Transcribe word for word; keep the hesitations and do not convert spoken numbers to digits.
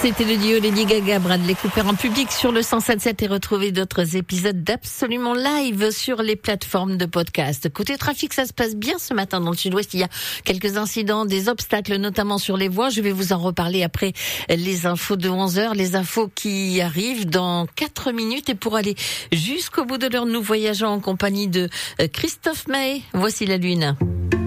C'était le duo Lady Gaga, Bradley Cooper en public sur le cent sept virgule sept et retrouvez d'autres épisodes d'Absolument Live sur les plateformes de podcast. Côté trafic, ça se passe bien ce matin dans le sud-ouest. Il y a quelques incidents, des obstacles, notamment sur les voies. Je vais vous en reparler après les infos de onze heures, les infos qui arrivent dans quatre minutes. Et pour aller jusqu'au bout de l'heure, nous voyageons en compagnie de Christophe Mahé. Voici la lune.